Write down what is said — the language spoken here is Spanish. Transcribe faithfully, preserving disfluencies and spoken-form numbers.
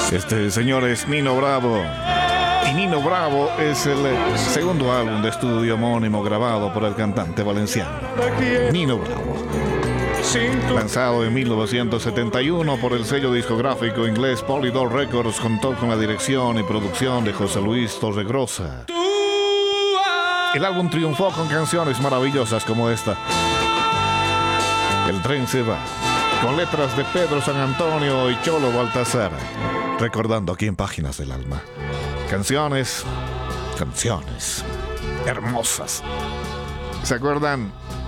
Este señor es Nino Bravo. Y Nino Bravo es el segundo álbum de estudio homónimo grabado por el cantante valenciano Nino Bravo, lanzado en mil novecientos setenta y uno por el sello discográfico inglés Polydor Records. Contó con la dirección y producción de José Luis Torregrosa. El álbum triunfó con canciones maravillosas como esta, El tren se va, con letras de Pedro San Antonio y Cholo Baltazar, recordando aquí en Páginas del Alma. Canciones, canciones hermosas. ¿Se acuerdan